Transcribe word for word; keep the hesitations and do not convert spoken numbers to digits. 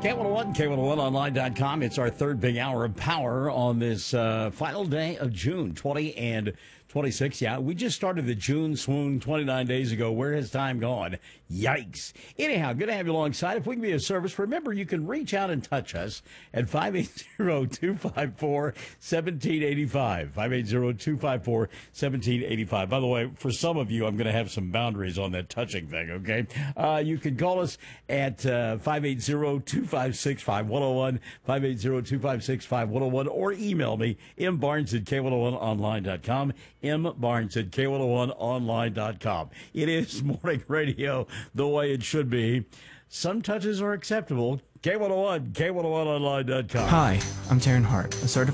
K one oh one, K one oh one online dot com. It's our third big hour of power on this uh, final day of June, twenty and twenty-six. Yeah, we just started the June swoon twenty-nine days ago. Where has time gone? Yikes. Anyhow, good to have you alongside. If we can be of service, remember you can reach out and touch us at five eight zero, two five four, one seven eight five. five eight zero, two five four, one seven eight five. By the way, for some of you, I'm going to have some boundaries on that touching thing, okay? Uh, you can call us at uh, five eight zero, two five six, five one oh one, five eight zero, two five six, five one oh one, or email me, mbarnes at K one oh one online dot com, mbarnes at K one oh one online dot com. It is morning radio the way it should be. Some touches are acceptable. K one oh one, K one oh one online dot com. Hi, I'm Taryn Hart, a certified